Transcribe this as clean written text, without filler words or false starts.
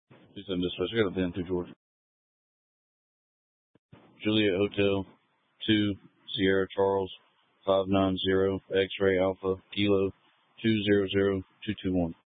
Please send dispatch. I got a van through Georgia. Juliet Hotel 2 Sierra Charles 590 X-Ray Alpha Kilo 200221.